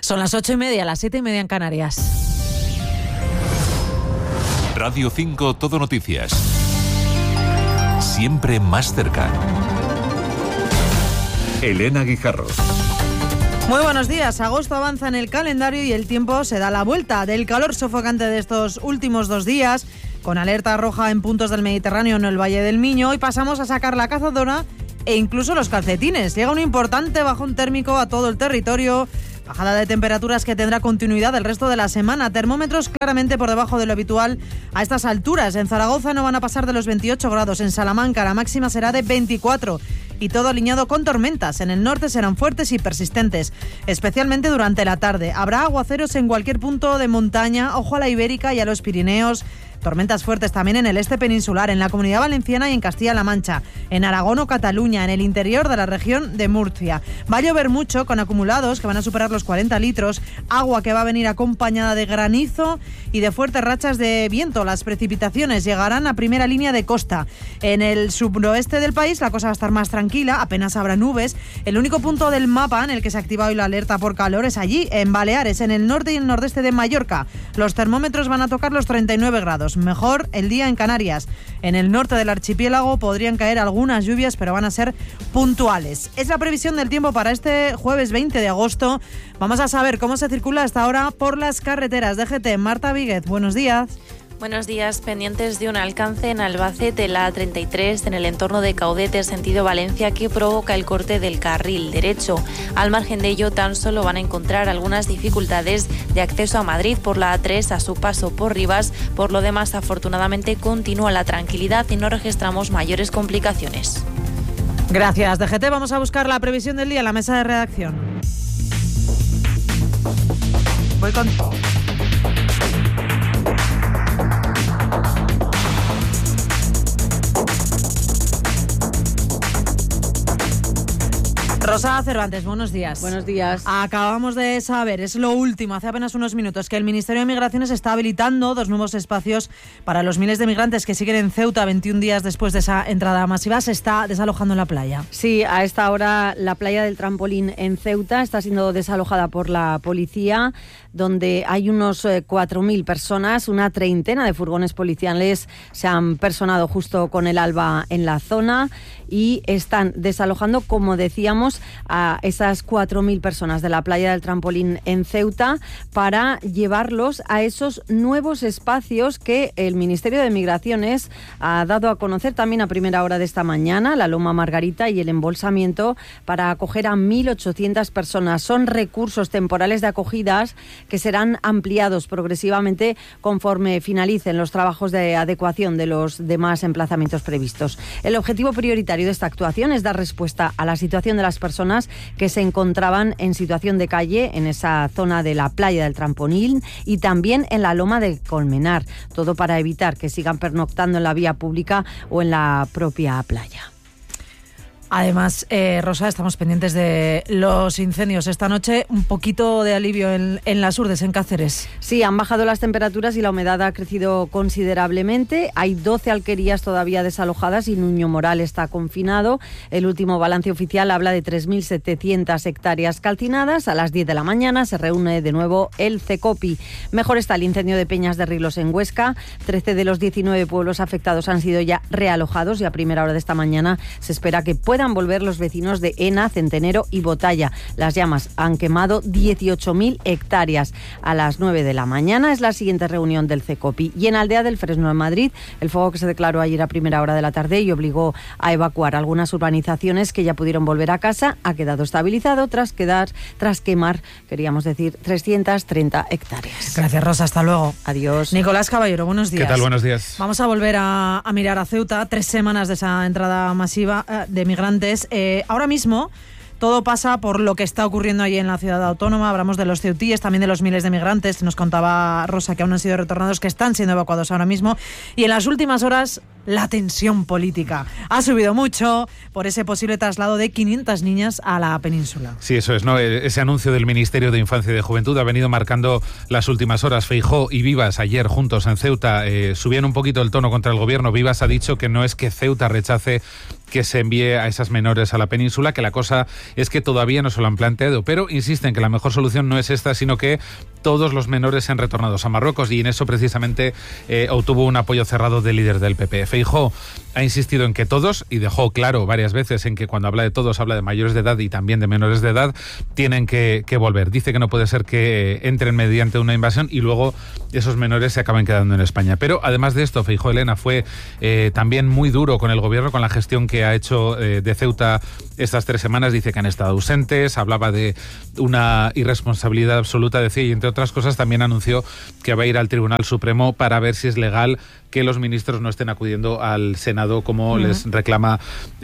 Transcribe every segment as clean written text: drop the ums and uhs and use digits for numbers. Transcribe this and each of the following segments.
Son las 8:30, las 7:30 en Canarias. Radio 5 Todo Noticias. Siempre más cerca. Elena Guijarro. Muy buenos días. Agosto avanza en el calendario y el tiempo se da la vuelta. Del calor sofocante de estos últimos 2 días, con alerta roja en puntos del Mediterráneo en el Valle del Miño, hoy pasamos a sacar la cazadora e incluso los calcetines. Llega un importante bajón térmico a todo el territorio. Bajada de temperaturas que tendrá continuidad el resto de la semana. Termómetros claramente por debajo de lo habitual a estas alturas. En Zaragoza no van a pasar de los 28 grados. En Salamanca la máxima será de 24. Y todo alineado con tormentas. En el norte serán fuertes y persistentes, especialmente durante la tarde. Habrá aguaceros en cualquier punto de montaña. Ojo a la Ibérica y a los Pirineos. Tormentas fuertes también en el este peninsular, en la Comunidad Valenciana y en Castilla-La Mancha, en Aragón o Cataluña, en el interior de la región de Murcia. Va a llover mucho, con acumulados que van a superar los 40 litros, agua que va a venir acompañada de granizo y de fuertes rachas de viento. Las precipitaciones llegarán a primera línea de costa. En el suroeste del país la cosa va a estar más tranquila, apenas habrá nubes. El único punto del mapa en el que se activa hoy la alerta por calor es allí, en Baleares, en el norte y el nordeste de Mallorca. Los termómetros van a tocar los 39 grados. Mejor el día en Canarias. En el norte del archipiélago podrían caer algunas lluvias, pero van a ser puntuales. Es la previsión del tiempo para este jueves 20 de agosto. Vamos a saber cómo se circula hasta ahora por las carreteras. DGT, Marta Víguez, buenos días. Buenos días. Pendientes de un alcance en Albacete, la A33, en el entorno de Caudete, sentido Valencia, que provoca el corte del carril derecho. Al margen de ello, tan solo van a encontrar algunas dificultades de acceso a Madrid por la A3 a su paso por Rivas. Por lo demás, afortunadamente, continúa la tranquilidad y no registramos mayores complicaciones. Gracias, DGT. Vamos a buscar la previsión del día en la mesa de redacción. Voy con... Rosa Cervantes, buenos días. Buenos días. Acabamos de saber, es lo último, hace apenas unos minutos, que el Ministerio de Migraciones está habilitando 2 nuevos espacios para los miles de migrantes que siguen en Ceuta 21 días después de esa entrada masiva. Se está desalojando en la playa. Sí, a esta hora la playa del Trampolín en Ceuta está siendo desalojada por la policía, donde hay unos 4.000 personas, una treintena de furgones policiales se han personado justo con el alba en la zona y están desalojando, como decíamos, a esas 4.000 personas de la playa del Trampolín en Ceuta para llevarlos a esos nuevos espacios que el Ministerio de Migraciones ha dado a conocer también a primera hora de esta mañana, la Loma Margarita y el embolsamiento para acoger a 1.800 personas. Son recursos temporales de acogidas que serán ampliados progresivamente conforme finalicen los trabajos de adecuación de los demás emplazamientos previstos. El objetivo prioritario de esta actuación es dar respuesta a la situación de las personas que se encontraban en situación de calle en esa zona de la playa del Trampolín y también en la Loma de Colmenar, todo para evitar que sigan pernoctando en la vía pública o en la propia playa. Además, Rosa, estamos pendientes de los incendios. Esta noche un poquito de alivio en las Urdes, en Cáceres. Sí, han bajado las temperaturas y la humedad ha crecido considerablemente. Hay 12 alquerías todavía desalojadas y Nuño Moral está confinado. El último balance oficial habla de 3.700 hectáreas calcinadas. A las 10 de la mañana se reúne de nuevo el CECOPI. Mejor está el incendio de Peñas de Rilos en Huesca. 13 de los 19 pueblos afectados han sido ya realojados y a primera hora de esta mañana se espera que puedan volver los vecinos de Ena, Centenero y Botalla. Las llamas han quemado 18.000 hectáreas. A las 9 de la mañana es la siguiente reunión del CECOPI. Y en Aldea del Fresno, en Madrid, el fuego que se declaró ayer a primera hora de la tarde y obligó a evacuar algunas urbanizaciones que ya pudieron volver a casa, ha quedado estabilizado tras quemar, queríamos decir, 330 hectáreas. Gracias, Rosa. Hasta luego. Adiós. Nicolás Caballero, buenos días. ¿Qué tal? Buenos días. Vamos a volver a mirar a Ceuta, 3 semanas de esa entrada masiva de migrantes. Ahora mismo todo pasa por lo que está ocurriendo allí en la ciudad autónoma. Hablamos de los ceutíes, también de los miles de migrantes. Nos contaba Rosa que aún han sido retornados, que están siendo evacuados ahora mismo. Y en las últimas horas, la tensión política ha subido mucho por ese posible traslado de 500 niñas a la península. Sí, eso es, ¿no? Ese anuncio del Ministerio de Infancia y de Juventud ha venido marcando las últimas horas. Feijóo y Vivas ayer juntos en Ceuta subían un poquito el tono contra el gobierno. Vivas ha dicho que no es que Ceuta rechace que se envíe a esas menores a la península, que la cosa es que todavía no se lo han planteado, pero insisten que la mejor solución no es esta, sino que todos los menores sean retornados a Marruecos, y en eso precisamente obtuvo un apoyo cerrado del líder del PP. Feijóo ha insistido en que todos, y dejó claro varias veces en que cuando habla de todos habla de mayores de edad y también de menores de edad, tienen que volver. Dice que no puede ser que entren mediante una invasión y luego esos menores se acaben quedando en España. Pero además de esto, Feijóo, Elena, fue también muy duro con el gobierno, con la gestión que ha hecho de Ceuta estas 3 semanas. Dice que han estado ausentes, hablaba de una irresponsabilidad absoluta, decía, y entre otras cosas también anunció que va a ir al Tribunal Supremo para ver si es legal que los ministros no estén acudiendo al Senado como les reclama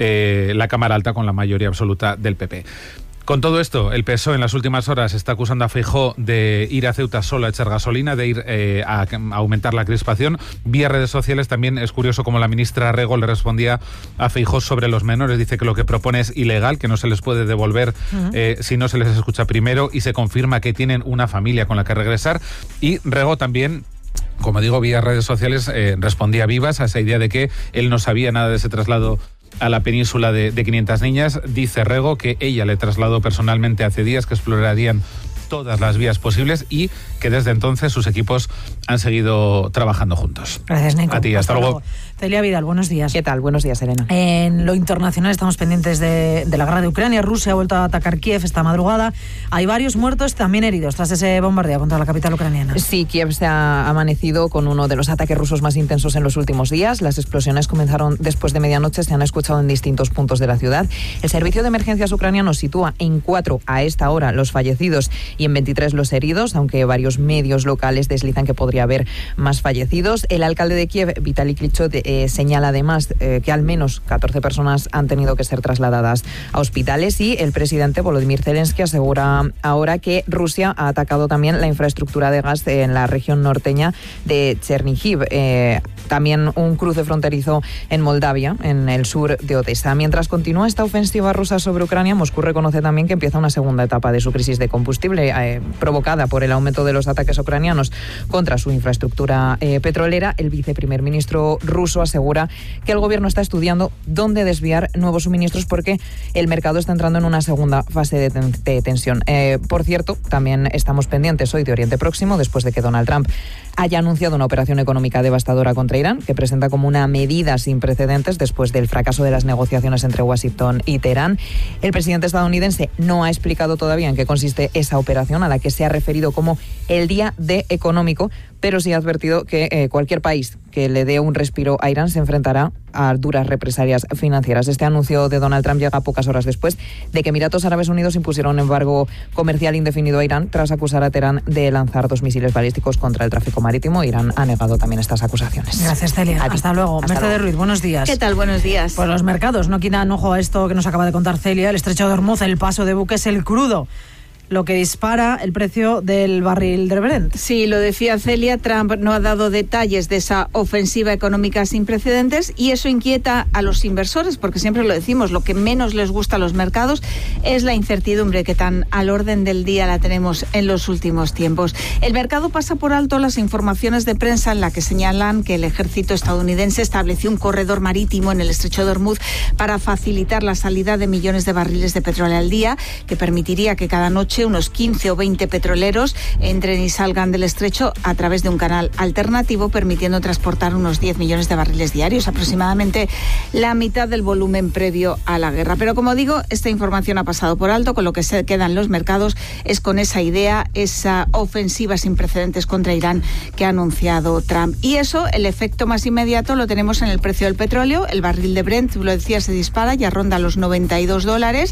la Cámara Alta con la mayoría absoluta del PP. Con todo esto, el PSOE en las últimas horas está acusando a Feijóo de ir a Ceuta solo a echar gasolina, de ir a aumentar la crispación. Vía redes sociales también es curioso cómo la ministra Rego le respondía a Feijóo sobre los menores. Dice que lo que propone es ilegal, que no se les puede devolver si no se les escucha primero, y se confirma que tienen una familia con la que regresar. Y Rego también, como digo, vía redes sociales respondía vivas a esa idea de que él no sabía nada de ese traslado a la península de 500 niñas. Dice Rego que ella le trasladó personalmente hace días, que explorarían todas las vías posibles y que desde entonces sus equipos han seguido trabajando juntos. Gracias, Nico. A ti, hasta luego. Celia Vidal, buenos días. ¿Qué tal? Buenos días, Elena. En lo internacional estamos pendientes de la guerra de Ucrania. Rusia ha vuelto a atacar Kiev esta madrugada. Hay varios muertos, también heridos, tras ese bombardeo contra la capital ucraniana. Sí, Kiev se ha amanecido con uno de los ataques rusos más intensos en los últimos días. Las explosiones comenzaron después de medianoche, se han escuchado en distintos puntos de la ciudad. El servicio de emergencias ucraniano sitúa en 4 a esta hora los fallecidos y en 23 los heridos, aunque varios medios locales deslizan que podría haber más fallecidos. El alcalde de Kiev, Vitaly Klitschko, señala además que al menos 14 personas han tenido que ser trasladadas a hospitales, y el presidente Volodymyr Zelensky asegura ahora que Rusia ha atacado también la infraestructura de gas en la región norteña de Chernihiv. También un cruce fronterizo en Moldavia, en el sur de Odessa. Mientras continúa esta ofensiva rusa sobre Ucrania, Moscú reconoce también que empieza una segunda etapa de su crisis de combustible provocada por el aumento de los ataques ucranianos contra su infraestructura petrolera. El viceprimer ministro ruso asegura que el gobierno está estudiando dónde desviar nuevos suministros porque el mercado está entrando en una segunda fase de tensión. Por cierto, también estamos pendientes hoy de Oriente Próximo, después de que Donald Trump haya anunciado una operación económica devastadora contra Irán, que presenta como una medida sin precedentes después del fracaso de las negociaciones entre Washington y Teherán. El presidente estadounidense no ha explicado todavía en qué consiste esa operación, a la que se ha referido como el día D económico, pero sí ha advertido que cualquier país que le dé un respiro a Irán se enfrentará a duras represalias financieras. Este anuncio de Donald Trump llega pocas horas después de que Emiratos Árabes Unidos impusiera un embargo comercial indefinido a Irán tras acusar a Teherán de lanzar 2 misiles balísticos contra el tráfico marítimo. Irán ha negado también estas acusaciones. Gracias, Celia. Hasta luego. Mercedes Ruiz, buenos días. ¿Qué tal? Buenos días. Pues los mercados no quitan ojo a esto que nos acaba de contar Celia. El estrecho de Hormuz, el paso de buques, el crudo, lo que dispara el precio del barril de Brent. Sí, lo decía Celia, Trump no ha dado detalles de esa ofensiva económica sin precedentes, y eso inquieta a los inversores, porque siempre lo decimos, lo que menos les gusta a los mercados es la incertidumbre, que tan al orden del día la tenemos en los últimos tiempos. El mercado pasa por alto las informaciones de prensa en la que señalan que el ejército estadounidense estableció un corredor marítimo en el estrecho de Hormuz para facilitar la salida de millones de barriles de petróleo al día, que permitiría que cada noche unos 15 o 20 petroleros entren y salgan del estrecho a través de un canal alternativo, permitiendo transportar unos 10 millones de barriles diarios, aproximadamente la mitad del volumen previo a la guerra. Pero como digo, esta información ha pasado por alto. Con lo que se quedan los mercados es con esa idea, esa ofensiva sin precedentes contra Irán que ha anunciado Trump. Y eso, el efecto más inmediato lo tenemos en el precio del petróleo. El barril de Brent, tú lo decías, se dispara, ya ronda los $92.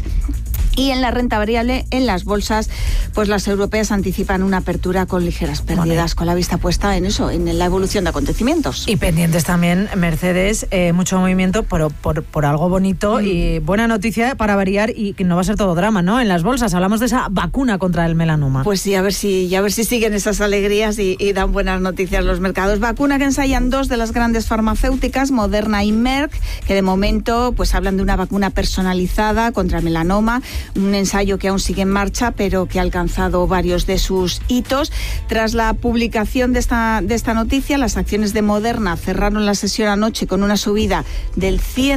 Y en la renta variable, en las bolsas, pues las europeas anticipan una apertura con ligeras pérdidas, con la vista puesta en eso, en la evolución de acontecimientos. Y pendientes también, Mercedes, mucho movimiento por algo bonito y buena noticia para variar, y que no va a ser todo drama, ¿no? En las bolsas hablamos de esa vacuna contra el melanoma. Pues sí, a ver si siguen esas alegrías y dan buenas noticias los mercados. Vacuna que ensayan 2 de las grandes farmacéuticas, Moderna y Merck, que de momento pues hablan de una vacuna personalizada contra el melanoma, un ensayo que aún sigue en marcha, pero que ha alcanzado varios de sus hitos. Tras la publicación de esta noticia, las acciones de Moderna cerraron la sesión anoche con una subida del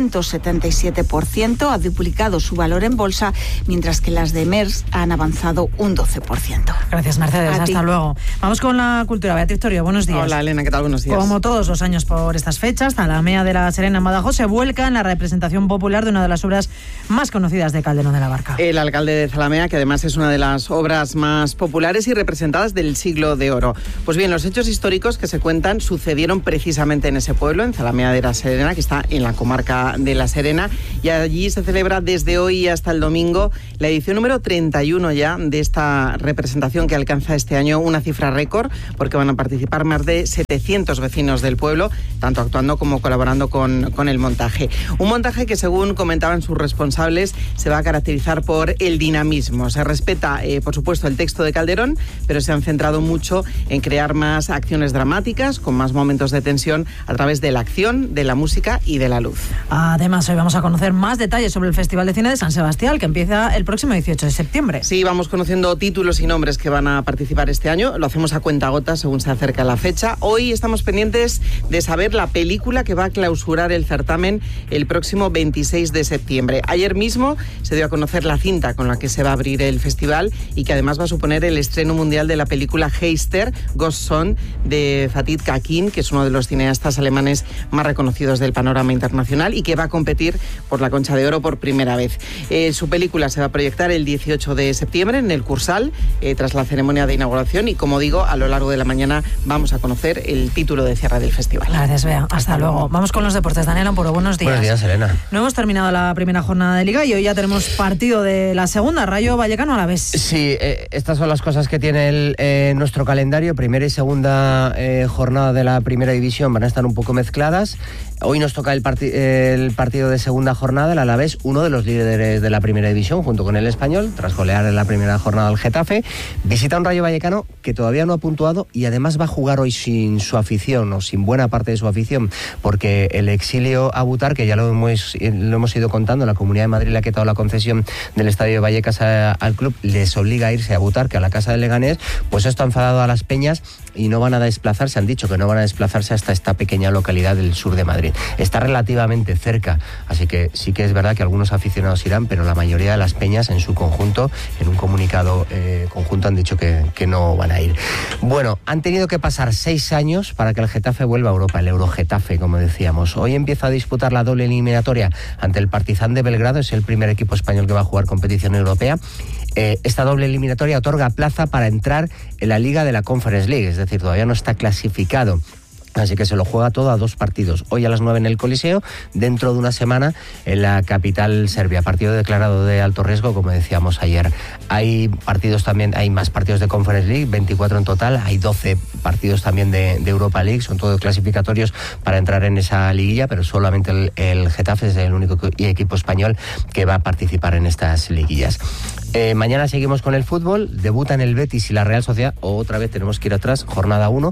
177%, ha duplicado su valor en bolsa, mientras que las de Merck han avanzado un 12%. Gracias, Mercedes. Hasta luego. Vamos con la cultura. Beatriz Torio, buenos días. Hola, Elena, ¿qué tal? Buenos días. Como todos los años por estas fechas, Zalamea de la Serena en Badajoz se vuelca en la representación popular de una de las obras más conocidas de Calderón de la Barca. El alcalde de Zalamea, que además es una de las obras más populares y representadas del Siglo de Oro. Pues bien, los hechos históricos que se cuentan sucedieron precisamente en ese pueblo, en Zalamea de la Serena, que está en la comarca de La Serena, y allí se celebra desde hoy hasta el domingo la edición número 31 ya de esta representación, que alcanza este año una cifra récord, porque van a participar más de 700 vecinos del pueblo, tanto actuando como colaborando con el montaje. Un montaje que, según comentaban sus responsables, se va a caracterizar por el dinamismo. Se respeta, por supuesto, el texto de Calderón, pero se han centrado mucho en crear más acciones dramáticas, con más momentos de tensión, a través de la acción, de la música y de la luz. Además, hoy vamos a conocer más detalles sobre el Festival de Cine de San Sebastián, que empieza el próximo 18 de septiembre. Sí, vamos conociendo títulos y nombres que van a participar este año. Lo hacemos a cuentagotas según se acerca la fecha. Hoy estamos pendientes de saber la película que va a clausurar el certamen el próximo 26 de septiembre. Ayer mismo se dio a conocer la cinta con la que se va a abrir el festival y que además va a suponer el estreno mundial de la película Heister, Ghost Son, de Fatih Akin, que es uno de los cineastas alemanes más reconocidos del panorama internacional y que va a competir por la Concha de Oro por primera vez. Su película se va a proyectar el 18 de septiembre en el Cursal, tras la ceremonia de inauguración, y como digo, a lo largo de la mañana vamos a conocer el título de cierre del festival. Gracias, Bea. Hasta luego. Vamos con los deportes. Daniel Ampuro, buenos días. Buenos días, Elena. No hemos terminado la primera jornada de Liga y hoy ya tenemos partido de la segunda, Rayo Vallecano a la vez. Sí, estas son las cosas que tiene nuestro calendario. Primera y segunda jornada de la primera división van a estar un poco mezcladas. Hoy nos toca el partido de segunda jornada, el Alavés, uno de los líderes de la primera división, junto con el Español, tras golear en la primera jornada al Getafe. Visita un Rayo Vallecano que todavía no ha puntuado y además va a jugar hoy sin su afición, o sin buena parte de su afición, porque el exilio a Butar, que ya lo hemos ido contando, la Comunidad de Madrid le ha quitado la concesión del Estadio de Vallecas al club, les obliga a irse a Butar, que a la casa del Leganés. Pues esto ha enfadado a las peñas y no van a desplazarse, han dicho que no van a desplazarse hasta esta pequeña localidad del sur de Madrid. Está relativamente cerca, así que sí que es verdad que algunos aficionados irán, pero la mayoría de las peñas en su conjunto, en un comunicado conjunto, han dicho que no van a ir. Bueno, han tenido que pasar 6 años para que el Getafe vuelva a Europa, el Eurogetafe, como decíamos. Hoy empieza a disputar la doble eliminatoria ante el Partizan de Belgrado, es el primer equipo español que va a jugar competición europea. Esta doble eliminatoria otorga plaza para entrar en la Liga de la Conference League, es decir, todavía no está clasificado. Así que se lo juega todo a 2 partidos. Hoy a las 9 en el Coliseo, dentro de una semana en la capital serbia. Partido declarado de alto riesgo, como decíamos ayer. Hay partidos también, hay más partidos de Conference League, 24 en total. Hay 12 partidos también de Europa League, son todos clasificatorios para entrar en esa liguilla, pero solamente el Getafe es el único equipo español que va a participar en estas liguillas. Mañana seguimos con el fútbol, debutan el Betis y la Real Sociedad. Otra vez tenemos que ir atrás, jornada 1,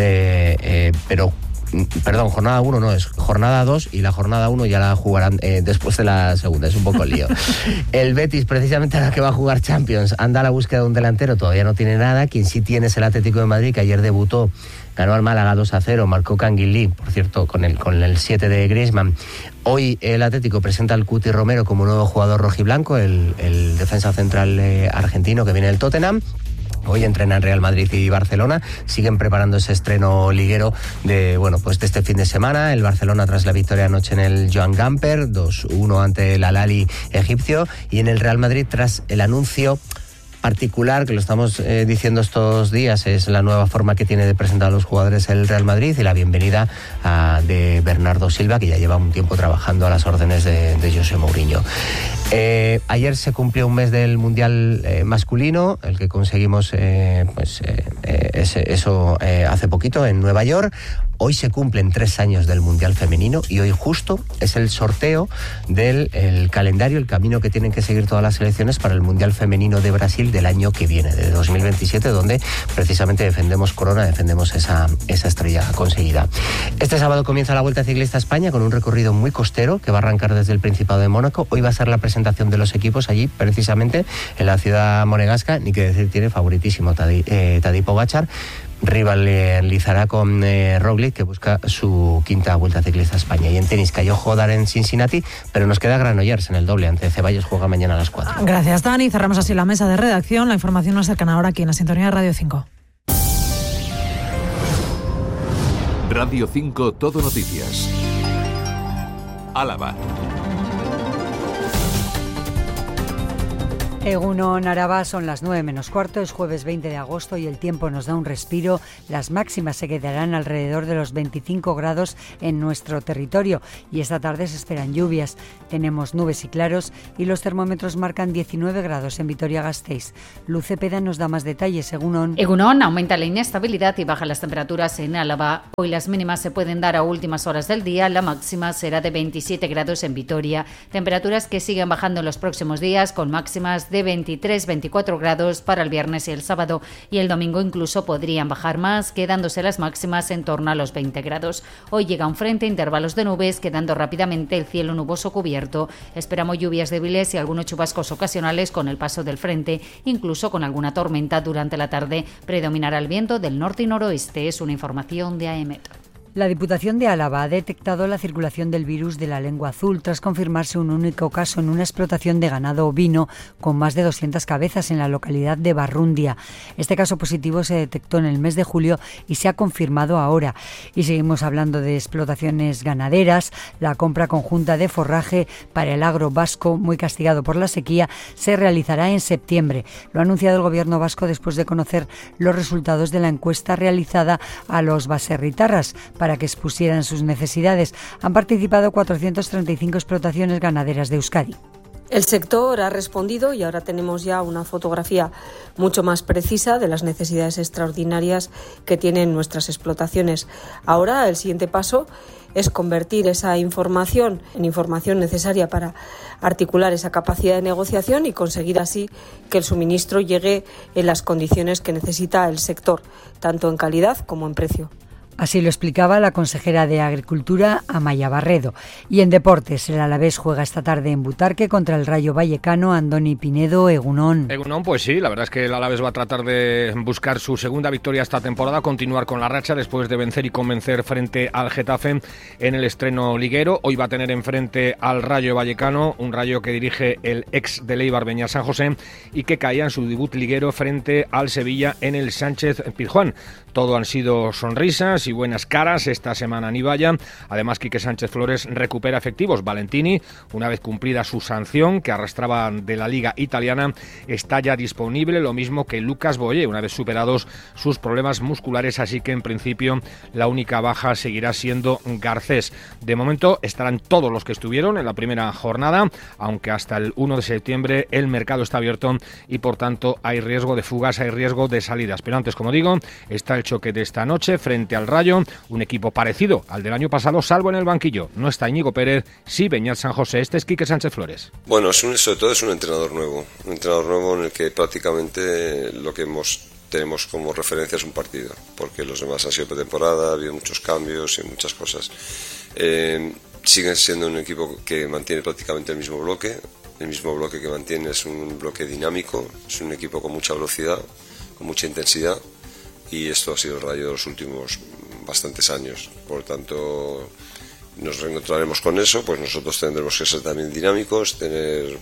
Perdón, jornada 1 no, es jornada 2 y la jornada 1 ya la jugarán después de la segunda, es un poco lío. El Betis, precisamente ahora que va a jugar Champions, anda a la búsqueda de un delantero, todavía no tiene nada. Quien sí tiene es el Atlético de Madrid, que ayer debutó, ganó al Málaga 2-0, marcó Canguilí, por cierto, con el 7 de Griezmann. Hoy el Atlético presenta al Cuti Romero como nuevo jugador rojiblanco, el defensa central argentino que viene del Tottenham. Hoy entrenan Real Madrid y Barcelona, siguen preparando ese estreno liguero de este fin de semana. El Barcelona tras la victoria anoche en el Joan Gamper, 2-1 ante el Al-Ahly egipcio, y en el Real Madrid tras el anuncio particular, que lo estamos diciendo estos días, es la nueva forma que tiene de presentar a los jugadores el Real Madrid y la bienvenida de Bernardo Silva, que ya lleva un tiempo trabajando a las órdenes de José Mourinho. Ayer se cumplió un mes del Mundial masculino, el que conseguimos eso hace poquito en Nueva York. Hoy se cumplen 3 años del Mundial Femenino y hoy justo es el sorteo del calendario, el camino que tienen que seguir todas las selecciones para el Mundial Femenino de Brasil del año que viene, de 2027, donde precisamente defendemos corona, defendemos esa estrella conseguida. Este sábado comienza la Vuelta Ciclista a España con un recorrido muy costero que va a arrancar desde el Principado de Mónaco. Hoy va a ser la presentación de los equipos allí, precisamente en la ciudad monegasca, ni que decir tiene favoritísimo Tadej Pogačar. Rivalizará con Roglic, que busca su 5ª Vuelta Ciclista a España. Y en tenis cayó Hodar en Cincinnati, pero nos queda Granollers en el doble ante Ceballos, juega mañana a las 4. Gracias, Dani. Cerramos así la mesa de redacción. La información nos acercan ahora aquí en la sintonía de Radio 5. Radio 5 Todo Noticias. Álava. Egunon, Araba, son las 9:15, es jueves 20 de agosto y el tiempo nos da un respiro. Las máximas se quedarán alrededor de los 25 grados en nuestro territorio y esta tarde se esperan lluvias. Tenemos nubes y claros y los termómetros marcan 19 grados en Vitoria-Gasteiz. Luz Cepeda nos da más detalles. Egunon, aumenta la inestabilidad y bajan las temperaturas en Álava. Hoy las mínimas se pueden dar a últimas horas del día, la máxima será de 27 grados en Vitoria. Temperaturas que siguen bajando en los próximos días con máximas de 23-24 grados para el viernes y el sábado, y el domingo incluso podrían bajar más, quedándose las máximas en torno a los 20 grados. Hoy llega un frente, intervalos de nubes, quedando rápidamente el cielo nuboso cubierto. Esperamos lluvias débiles y algunos chubascos ocasionales con el paso del frente, incluso con alguna tormenta durante la tarde. Predominará el viento del norte y noroeste, es una información de AEMET. La Diputación de Álava ha detectado la circulación del virus de la lengua azul tras confirmarse un único caso en una explotación de ganado ovino con más de 200 cabezas en la localidad de Barrundia. Este caso positivo se detectó en el mes de julio y se ha confirmado ahora. Y seguimos hablando de explotaciones ganaderas. La compra conjunta de forraje para el agro vasco, muy castigado por la sequía, se realizará en septiembre. Lo ha anunciado el gobierno vasco después de conocer los resultados de la encuesta realizada a los baserritarras para que expusieran sus necesidades. Han participado 435 explotaciones ganaderas de Euskadi. El sector ha respondido y ahora tenemos ya una fotografía mucho más precisa de las necesidades extraordinarias que tienen nuestras explotaciones. Ahora el siguiente paso es convertir esa información en información necesaria para articular esa capacidad de negociación y conseguir así que el suministro llegue en las condiciones que necesita el sector, tanto en calidad como en precio. Así lo explicaba la consejera de Agricultura, Amaya Barredo. Y en deportes, el Alavés juega esta tarde en Butarque contra el Rayo Vallecano. Andoni Pinedo, Egunon. Egunon, pues sí, la verdad es que el Alavés va a tratar de buscar su segunda victoria esta temporada, continuar con la racha después de vencer y convencer frente al Getafe en el estreno liguero. Hoy va a tener enfrente al Rayo Vallecano, un Rayo que dirige el ex de Eibar, Beñat San José, y que caía en su debut liguero frente al Sevilla en el Sánchez Pizjuán. Todo han sido sonrisas y buenas caras esta semana en Ibaya. Además, Quique Sánchez Flores recupera efectivos. Valentini, una vez cumplida su sanción que arrastraba de la Liga Italiana, está ya disponible, lo mismo que Lucas Boye, una vez superados sus problemas musculares, así que en principio la única baja seguirá siendo Garcés. De momento estarán todos los que estuvieron en la primera jornada, aunque hasta el 1 de septiembre el mercado está abierto y por tanto hay riesgo de fugas, hay riesgo de salidas. Pero antes, como digo, está el choque de esta noche frente al Rayo, un equipo parecido al del año pasado, salvo en el banquillo. No está Íñigo Pérez, sí Beñat San José. Este es Quique Sánchez Flores. Bueno, sobre todo es un entrenador nuevo en el que prácticamente lo que tenemos como referencia es un partido, porque los demás han sido pretemporada, ha habido muchos cambios y muchas cosas. Siguen siendo un equipo que mantiene prácticamente el mismo bloque que mantiene es un bloque dinámico, es un equipo con mucha velocidad, con mucha intensidad, y esto ha sido el Rayo de los últimos bastantes años. Por tanto, nos reencontraremos con eso, pues nosotros tendremos que ser también dinámicos, tener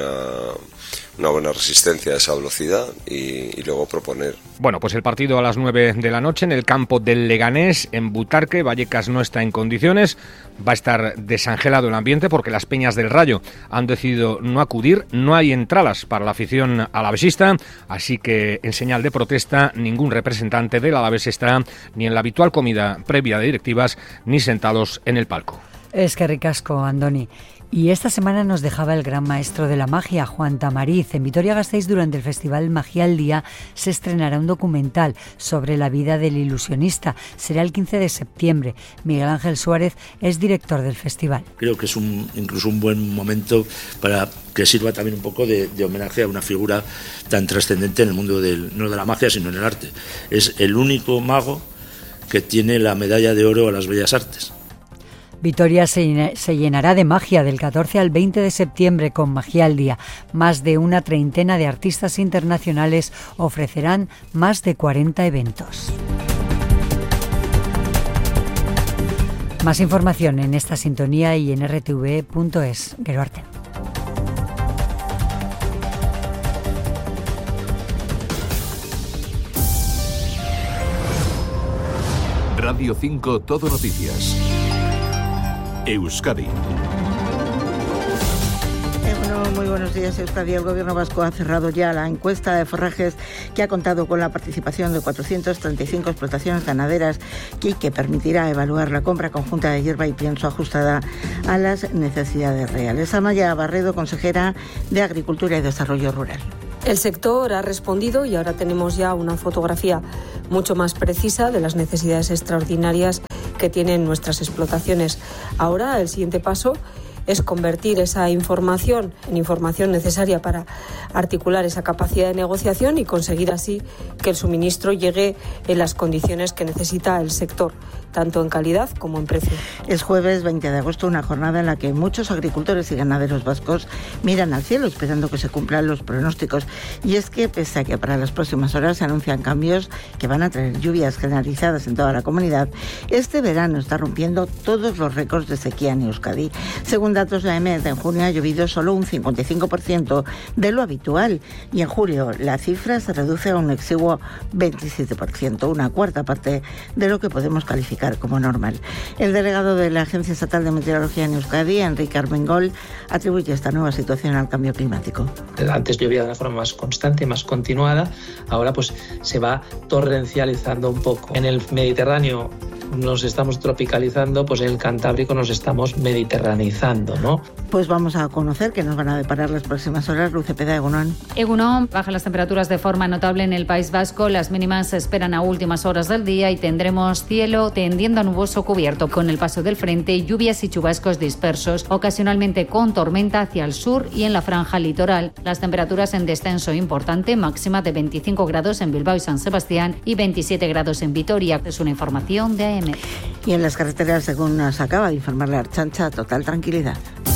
una buena resistencia a esa velocidad y luego proponer. Bueno, pues el partido a las 9 de la noche en el campo del Leganés, en Butarque. Vallecas no está en condiciones, va a estar desangelado el ambiente porque las peñas del Rayo han decidido no acudir, no hay entradas para la afición alavesista, así que en señal de protesta ningún representante del Alavés estará ni en la habitual comida previa de directivas ni sentados en el palco. Es que ricasco, Andoni. Y esta semana nos dejaba el gran maestro de la magia, Juan Tamariz. En Vitoria-Gasteiz, durante el Festival Magia al Día, se estrenará un documental sobre la vida del ilusionista. Será el 15 de septiembre. Miguel Ángel Suárez es director del festival. Creo que es incluso un buen momento para que sirva también un poco de homenaje a una figura tan trascendente en el mundo no de la magia, sino en el arte. Es el único mago que tiene la medalla de oro a las bellas artes. Vitoria se llenará de magia del 14 al 20 de septiembre con Magia al Día. Más de una treintena de artistas internacionales ofrecerán más de 40 eventos. Más información en esta sintonía y en rtv.es. Gero arte. Radio 5 Todo Noticias. Euskadi. Muy buenos días, Euskadi. El Gobierno vasco ha cerrado ya la encuesta de forrajes que ha contado con la participación de 435 explotaciones ganaderas y que permitirá evaluar la compra conjunta de hierba y pienso ajustada a las necesidades reales. Amaya Barredo, consejera de Agricultura y Desarrollo Rural. El sector ha respondido y ahora tenemos ya una fotografía mucho más precisa de las necesidades extraordinarias que tienen nuestras explotaciones. Ahora el siguiente paso es convertir esa información en información necesaria para articular esa capacidad de negociación y conseguir así que el suministro llegue en las condiciones que necesita el sector, tanto en calidad como en precio. Es jueves 20 de agosto, una jornada en la que muchos agricultores y ganaderos vascos miran al cielo esperando que se cumplan los pronósticos. Y es que, pese a que para las próximas horas se anuncian cambios que van a traer lluvias generalizadas en toda la comunidad, este verano está rompiendo todos los récords de sequía en Euskadi. Según datos de AEMET, en junio ha llovido solo un 55% de lo habitual y en julio la cifra se reduce a un exiguo 27%, una cuarta parte de lo que podemos calificar como normal. El delegado de la Agencia Estatal de Meteorología en Euskadi, Enrique Armengol, atribuye esta nueva situación al cambio climático. Antes llovía de una forma más constante, más continuada, ahora pues se va torrencializando un poco. En el Mediterráneo nos estamos tropicalizando, pues en el Cantábrico nos estamos mediterranizando, ¿no? Pues vamos a conocer qué nos van a deparar las próximas horas. Luce Peda, Egunon. Egunon, bajan las temperaturas de forma notable en el País Vasco, las mínimas se esperan a últimas horas del día y tendremos cielo tendiendo a nuboso cubierto. Con el paso del frente, lluvias y chubascos dispersos, ocasionalmente con tormenta hacia el sur y en la franja litoral. Las temperaturas en descenso importante, máxima de 25 grados en Bilbao y San Sebastián y 27 grados en Vitoria. Es una información de AEMET. Y en las carreteras, según nos acaba de informar la Archancha, total tranquilidad.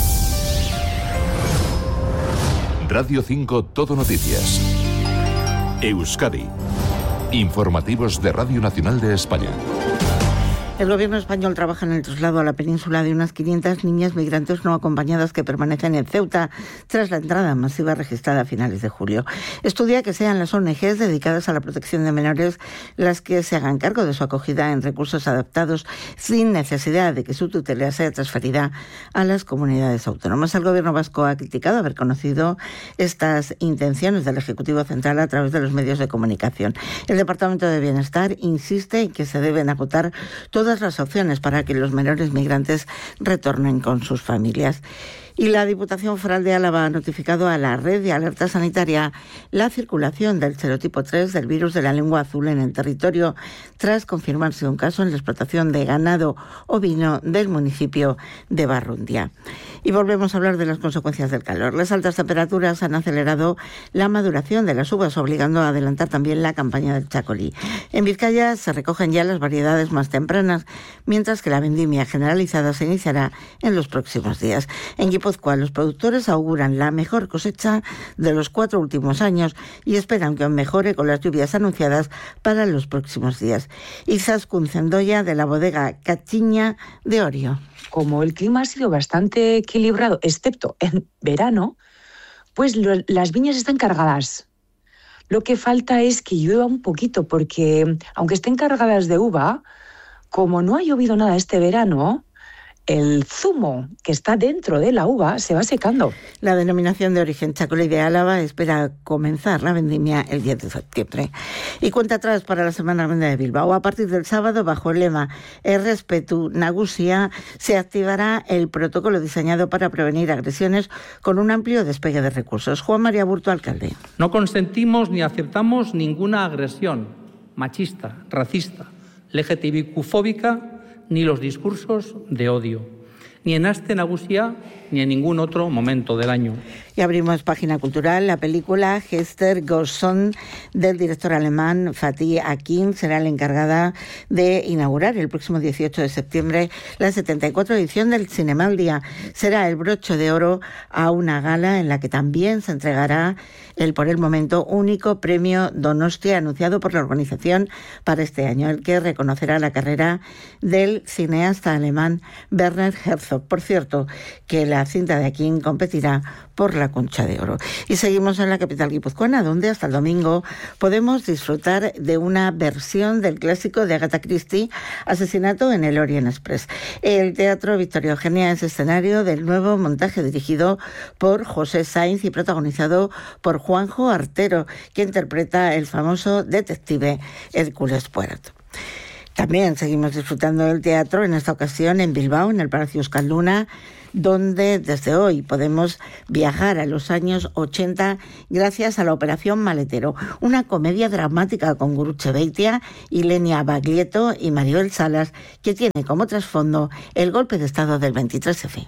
Radio 5 Todo Noticias. Euskadi. Informativos de Radio Nacional de España. El gobierno español trabaja en el traslado a la península de unas 500 niñas migrantes no acompañadas que permanecen en Ceuta tras la entrada masiva registrada a finales de julio. Estudia que sean las ONGs dedicadas a la protección de menores las que se hagan cargo de su acogida en recursos adaptados sin necesidad de que su tutela sea transferida a las comunidades autónomas. El gobierno vasco ha criticado haber conocido estas intenciones del Ejecutivo Central a través de los medios de comunicación. El Departamento de Bienestar insiste en que se deben agotar todas las opciones para que los menores migrantes retornen con sus familias. Y la Diputación Foral de Álava ha notificado a la Red de Alerta Sanitaria la circulación del serotipo 3 del virus de la lengua azul en el territorio, tras confirmarse un caso en la explotación de ganado ovino del municipio de Barrundia. Y volvemos a hablar de las consecuencias del calor. Las altas temperaturas han acelerado la maduración de las uvas, obligando a adelantar también la campaña del chacolí. En Vizcaya se recogen ya las variedades más tempranas, mientras que la vendimia generalizada se iniciará en los próximos días. En Guipúzcoa, los productores auguran la mejor cosecha de los 4 últimos años y esperan que mejore con las lluvias anunciadas para los próximos días. Izaskun Zendoya, de la bodega Cachiña de Orio. Como el clima ha sido bastante equilibrado, excepto en verano, pues las viñas están cargadas. Lo que falta es que llueva un poquito, porque aunque estén cargadas de uva, como no ha llovido nada este verano, el zumo que está dentro de la uva se va secando. La denominación de origen Chacolí de Álava espera comenzar la vendimia el 10 de septiembre. Y cuenta atrás para la Semana Grande de Bilbao. A partir del sábado, bajo el lema Errespetu Nagusia, se activará el protocolo diseñado para prevenir agresiones con un amplio despegue de recursos. Juan María Burto, alcalde. No consentimos ni aceptamos ninguna agresión machista, racista, LGTBIQ-fóbica, ni los discursos de odio, ni en Aste Nagusia ni en ningún otro momento del año. Y abrimos página cultural. La película Hester Gosson del director alemán Fatih Akin será la encargada de inaugurar el próximo 18 de septiembre la 74 edición del Cinemaldia. Será el broche de oro a una gala en la que también se entregará el, por el momento, único premio Donostia anunciado por la organización para este año, el que reconocerá la carrera del cineasta alemán Werner Herzog. Por cierto, que la cinta de Akin competirá por la Concha de Oro. Y seguimos en la capital guipuzcoana, donde hasta el domingo podemos disfrutar de una versión del clásico de Agatha Christie, Asesinato en el Orient Express. El Teatro Victoria Eugenia es escenario del nuevo montaje dirigido por José Sainz y protagonizado por Juanjo Artero, que interpreta el famoso detective Hércules Poirot. También seguimos disfrutando del teatro, en esta ocasión en Bilbao, en el Palacio Euskalduna, donde desde hoy podemos viajar a los años 80 gracias a la Operación Maletero, una comedia dramática con Gurutze Beitia, Ilenia Baglietto y Maribel Salas, que tiene como trasfondo el golpe de Estado del 23F.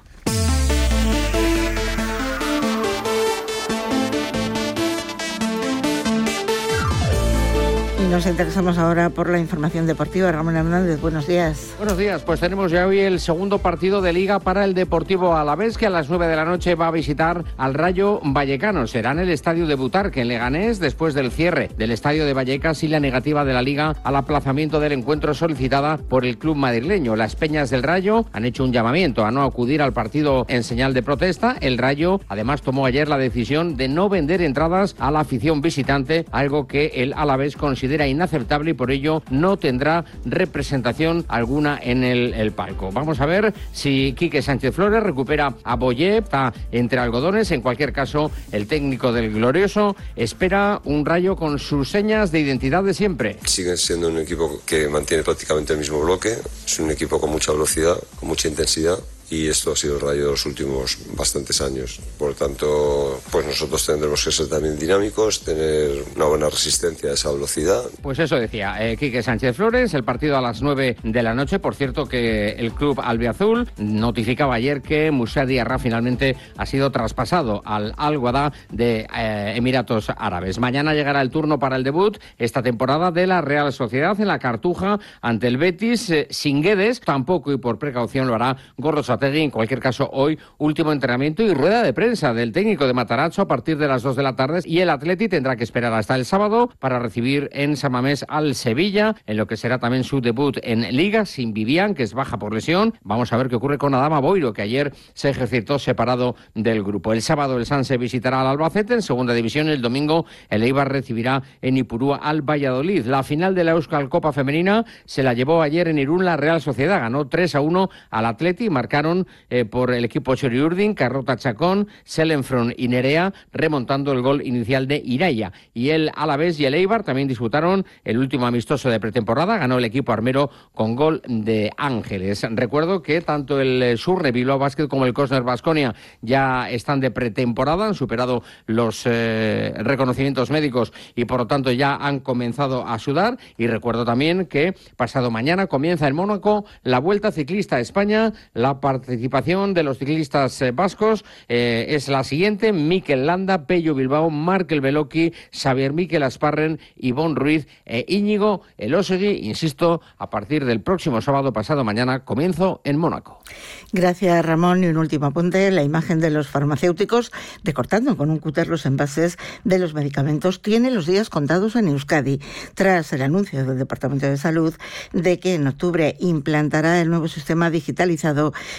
Nos interesamos ahora por la información deportiva. Ramón Hernández, buenos días. Buenos días, pues tenemos ya hoy el segundo partido de Liga para el Deportivo Alavés, que a las 9 de la noche va a visitar al Rayo Vallecano. Será en el Estadio de Butarque, en Leganés, después del cierre del Estadio de Vallecas y la negativa de la Liga al aplazamiento del encuentro solicitada por el club madrileño. Las Peñas del Rayo han hecho un llamamiento a no acudir al partido en señal de protesta. El Rayo, además, tomó ayer la decisión de no vender entradas a la afición visitante, algo que el Alavés considera inaceptable y por ello no tendrá representación alguna en el palco. Vamos a ver si Quique Sánchez Flores recupera a Boyé, está entre algodones. En cualquier caso, el técnico del Glorioso espera un Rayo con sus señas de identidad de siempre. Siguen siendo un equipo que mantiene prácticamente el mismo bloque, es un equipo con mucha velocidad, con mucha intensidad. Y esto ha sido el Rayo de los últimos bastantes años. Por lo tanto, pues nosotros tendremos que ser también dinámicos, tener una buena resistencia a esa velocidad. Pues eso decía Quique Sánchez Flores. El partido a las 9 de la noche. Por cierto, que el club albiazul notificaba ayer que Moussa Diarra finalmente ha sido traspasado al Al-Wahda de Emiratos Árabes. Mañana llegará el turno para el debut esta temporada de la Real Sociedad en la Cartuja ante el Betis. Sin Guedes, tampoco y por precaución lo hará Gorros. En cualquier caso, hoy último entrenamiento y rueda de prensa del técnico de Matarazzo a partir de las 2 de la tarde, y el Atleti tendrá que esperar hasta el sábado para recibir en San Mamés al Sevilla, en lo que será también su debut en Liga, sin Vivian, que es baja por lesión. Vamos a ver qué ocurre con Adama Boiro, que ayer se ejercitó separado del grupo. El sábado el Sanse visitará al Albacete en segunda división. El domingo el Eibar recibirá en Ipurúa al Valladolid. La final de la Euskal Copa Femenina se la llevó ayer en Irún la Real Sociedad. Ganó 3-1 al Atleti y marcaron por el equipo Choriurdin, Carrota Chacón, Selenfron y Nerea, remontando el gol inicial de Iraya. Y el Alavés y el Eibar también disputaron el último amistoso de pretemporada. Ganó el equipo armero con gol de Ángeles. Recuerdo que tanto el Surre Bilbao Basket como el Cosner Baskonia ya están de pretemporada, han superado los reconocimientos médicos y por lo tanto ya han comenzado a sudar. Y recuerdo también que pasado mañana comienza en Mónaco la Vuelta Ciclista a España. La participación de los ciclistas vascos es la siguiente: Mikel Landa, Pello Bilbao, Markel Beloki, Xavier Mikel Asparren, Ivonne Ruiz e Íñigo Elósegui. Insisto, a partir del próximo sábado, pasado mañana, comienzo en Mónaco. Gracias, Ramón. Y un último apunte: la imagen de los farmacéuticos recortando con un cúter los envases de los medicamentos tiene los días contados en Euskadi, tras el anuncio del Departamento de Salud de que en octubre implantará el nuevo sistema digitalizado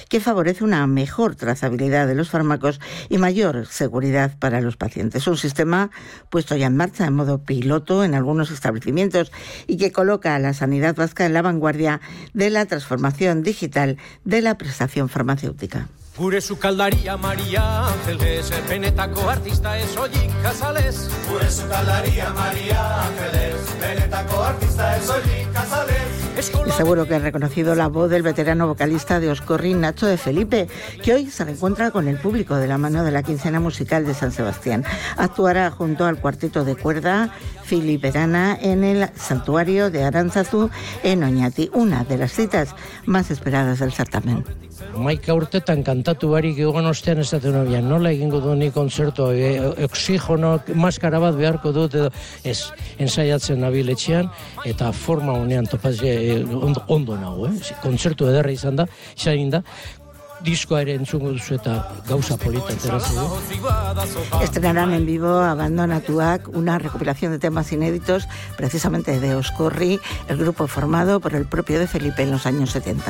que favorece una mejor trazabilidad de los fármacos y mayor seguridad para los pacientes. Un sistema puesto ya en marcha en modo piloto en algunos establecimientos y que coloca a la sanidad vasca en la vanguardia de la transformación digital de la prestación farmacéutica. Gure sukaldaria Maria Ángeles, benetako artista ez oilik Casales. Gure sukaldaria Maria Ángeles, benetako artista ez oilik Casales. Y seguro que han reconocido la voz del veterano vocalista de Oscorri, Nacho de Felipe, que hoy se reencuentra con el público de la mano de la quincena musical de San Sebastián. Actuará junto al cuarteto de cuerda Filiperana en el santuario de Arantzazu en Oñati, una de las citas más esperadas del certamen. Maika urtetan kantatu barik egon ostean esaten nobian, nola egingo du ni kontzertu, oxigono, maskara bat beharko dut, edo ez, ensaiatzen nabil etxean, eta forma honean topaz ondo nago, kontzertu ederra izan da, diskoa ere entzungo duzu eta gauza polita ateratzen. Estrenarán en vivo Abandonatuak, una recopilación de temas inéditos precisamente de Oscorri, el grupo formado por el propio de Felipe en los años 70.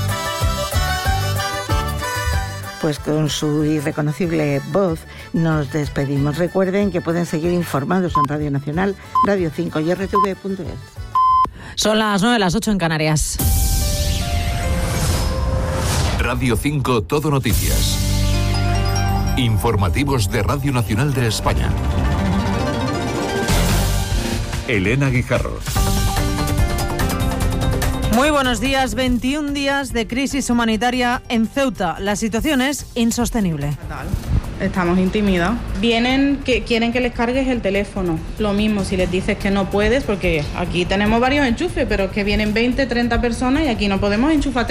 Pues con su irreconocible voz nos despedimos. Recuerden que pueden seguir informados en Radio Nacional, Radio 5 y RTV.es. Son las 9, las 8 en Canarias. Radio 5 Todo Noticias. Informativos de Radio Nacional de España. Elena Guijarro. Muy buenos días. 21 días de crisis humanitaria en Ceuta. La situación es insostenible. Estamos intimidados. Vienen que quieren que les cargues el teléfono. Lo mismo si les dices que no puedes, porque aquí tenemos varios enchufes, pero que vienen 20, 30 personas y aquí no podemos enchufar